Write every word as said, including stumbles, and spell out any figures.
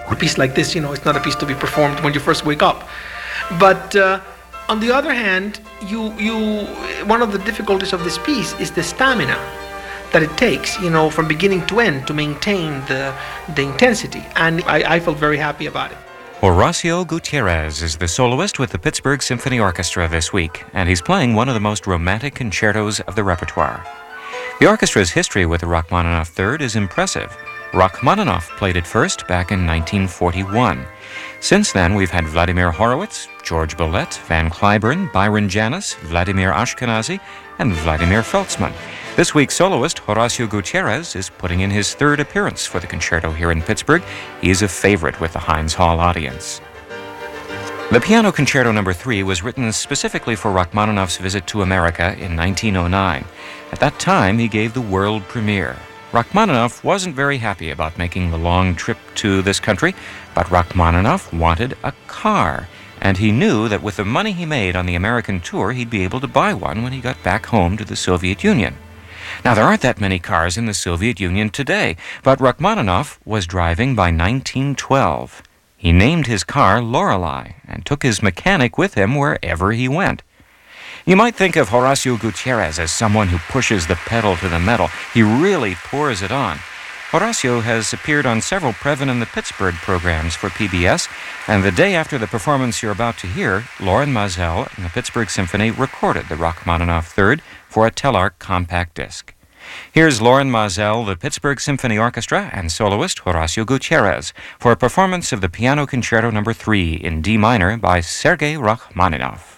A piece like this, you know, it's not a piece to be performed when you first wake up. But uh, on the other hand, you you one of the difficulties of this piece is the stamina that it takes, you know, from beginning to end to maintain the the intensity. And I, I felt very happy about it. Horacio Gutierrez is the soloist with the Pittsburgh Symphony Orchestra this week, and he's playing one of the most romantic concertos of the repertoire. The orchestra's history with the Rachmaninoff Third is impressive. Rachmaninoff played it first back in nineteen forty-one. Since then, we've had Vladimir Horowitz, George Bolet, Van Cliburn, Byron Janis, Vladimir Ashkenazy, and Vladimir Feltzman. This week's soloist, Horacio Gutierrez, is putting in his third appearance for the concerto here in Pittsburgh. He is a favorite with the Heinz Hall audience. The Piano Concerto Number three was written specifically for Rachmaninoff's visit to America in nineteen oh nine. At that time, he gave the world premiere. Rachmaninoff wasn't very happy about making the long trip to this country, but Rachmaninoff wanted a car, and he knew that with the money he made on the American tour, he'd be able to buy one when he got back home to the Soviet Union. Now, there aren't that many cars in the Soviet Union today, but Rachmaninoff was driving by nineteen twelve. He named his car Lorelei and took his mechanic with him wherever he went. You might think of Horacio Gutierrez as someone who pushes the pedal to the metal. He really pours it on. Horacio has appeared on several Previn and the Pittsburgh programs for P B S, and the day after the performance you're about to hear, Lorin Maazel and the Pittsburgh Symphony recorded the Rachmaninoff Third for a Telarc compact disc. Here's Lorin Maazel, the Pittsburgh Symphony Orchestra, and soloist Horacio Gutierrez for a performance of the Piano Concerto Number three in D minor by Sergei Rachmaninoff.